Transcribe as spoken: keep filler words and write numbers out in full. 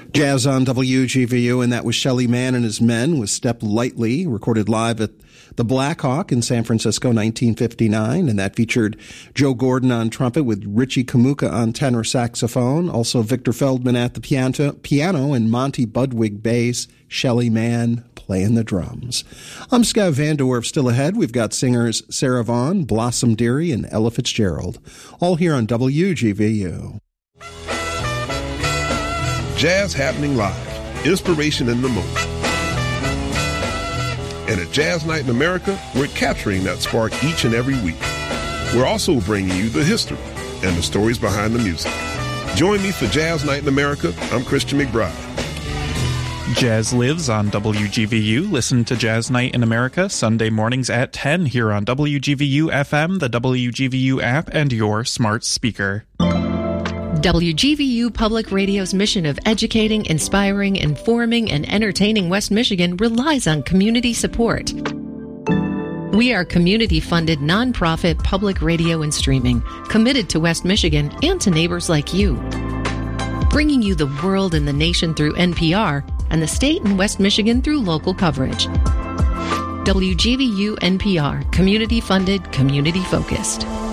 Jazz on W G V U, and that was Shelly Manne and His Men with Step Lightly, recorded live at the Black Hawk in San Francisco, nineteen fifty-nine, and that featured Joe Gordon on trumpet with Richie Kamuka on tenor saxophone, also Victor Feldman at the piano, piano and Monty Budwig bass, Shelly Manne playing the drums. I'm Scott Van Dorf. Still ahead, we've got singers Sarah Vaughan, Blossom Dearie, and Ella Fitzgerald, all here on W G V U. Jazz happening live, inspiration in the moment. And at Jazz Night in America, we're capturing that spark each and every week. We're also bringing you the history and the stories behind the music. Join me for Jazz Night in America. I'm Christian McBride. Jazz lives on W G V U. Listen to Jazz Night in America Sunday mornings at ten here on W G V U F M, the W G V U app, and your smart speaker. W G V U Public Radio's mission of educating, inspiring, informing, and entertaining West Michigan relies on community support. We are community-funded, nonprofit public radio and streaming, committed to West Michigan and to neighbors like you. Bringing you the world and the nation through N P R and the state and West Michigan through local coverage. W G V U N P R, community-funded, community-focused.